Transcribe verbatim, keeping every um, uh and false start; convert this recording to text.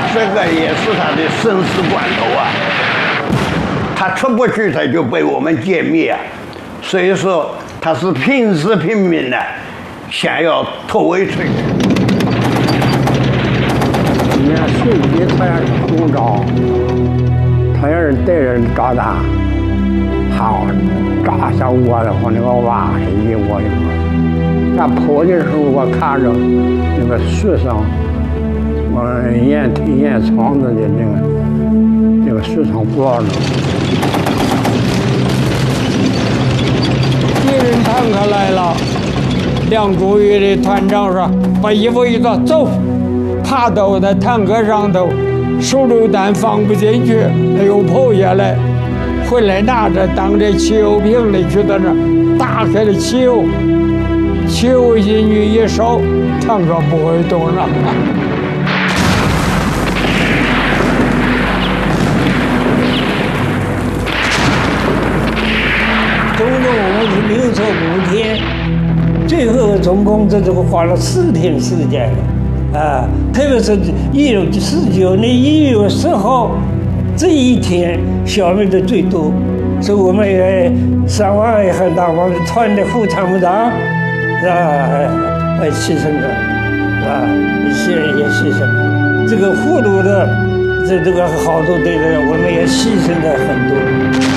这个也是他的生死关头啊！他出不去，他就被我们歼灭啊！所以说，他是拼死拼命的想要突围出去。 你看随机他要是中招，他要是带人炸弹，好炸下我的话，那个哇一窝一窝。他跑的时候，我看着那个树上，我烟烟囱子的那个那个树上挂着。 敌人坦克来了，梁祝宇的团长说：“把衣服一脱，走。”爬到我的坦克上头，手榴弹放不进去，他又跑下来，回来拿着当着汽油瓶的去到那儿打开了汽油，汽油进去一烧，坦克不会动了。 中共我是六十五天，最后中共这就花了四天时间了，啊，特别是一九四九年一月十号这一天消灭的最多，所以我们也伤亡也很大，我们团的副参谋长啊，还牺牲了，啊，牺也牺牲了，这个俘虏的这这个好多队的，我们也牺牲了很多。